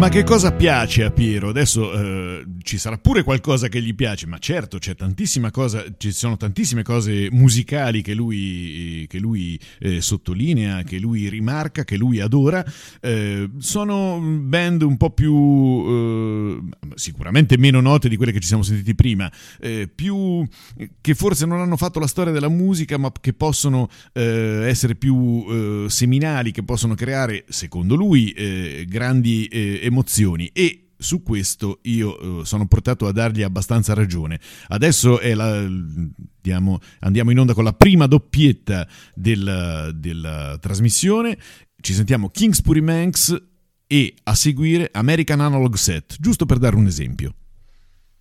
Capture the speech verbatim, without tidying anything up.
Ma che cosa piace a Piero? Adesso eh, ci sarà pure qualcosa che gli piace, ma certo c'è tantissima cosa, ci sono tantissime cose musicali che lui, che lui eh, sottolinea, che lui rimarca, che lui adora. Eh, sono band un po' più eh, sicuramente meno note di quelle che ci siamo sentiti prima, eh, più che forse non hanno fatto la storia della musica, ma che possono eh, essere più eh, seminali, che possono creare, secondo lui, eh, grandi eh, emozioni, e su questo io eh, sono portato a dargli abbastanza ragione. Adesso è la, andiamo, andiamo in onda con la prima doppietta della, della trasmissione. Ci sentiamo Kings Puri Manx e a seguire American Analog Set, giusto per dare un esempio.